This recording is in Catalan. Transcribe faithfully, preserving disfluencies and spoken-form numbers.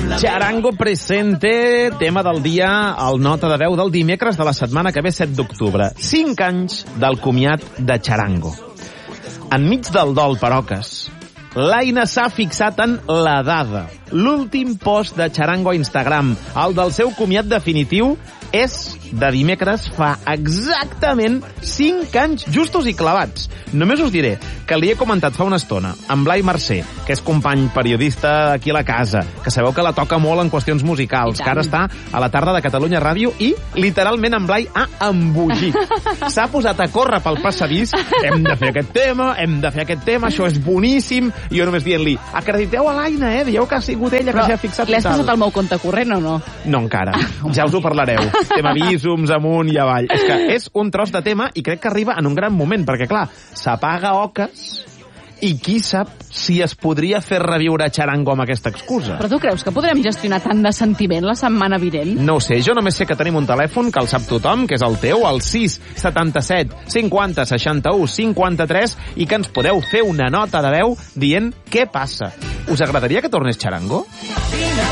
Charango presente, tema del dia, el nota de veu del dimecres de la setmana que ve, set d'octubre. Cinc anys del comiat de Charango. Enmig del dol per Oques, l'Aina s'ha fixat en la dada. L'últim post de Charango a Instagram, el del seu comiat definitiu, és de dimecres fa exactament cinc anys justos i clavats. Només us diré que li he comentat fa una estona amb Blai Mercè, que és company periodista aquí a la casa, que sabeu que la toca molt en qüestions musicals, que ara està a la tarda de Catalunya Ràdio i literalment en Blai ha embogit. S'ha posat a córrer pel passadís, hem de fer aquest tema, hem de fer aquest tema, això és boníssim, i jo només dient-li, acrediteu a l'Aina, eh? Dieu que ha sigut ella que s'hi ha fixat. L'has passat al meu compte corrent o no? No encara, ja us ho parlareu. Estem avisums amunt i avall. És que és un tros de tema i crec que arriba en un gran moment, perquè clar, s'apaga Oques i qui sap si es podria fer reviure Charango amb aquesta excusa. Però tu creus que podrem gestionar tant de sentiment la setmana vinent? No ho sé, jo només sé que tenim un telèfon que el sap tothom, que és el teu, el sis setanta-set cinquanta seixanta-u cinquanta-tres, i que ens podeu fer una nota de veu dient què passa. Us agradaria que tornés Charango?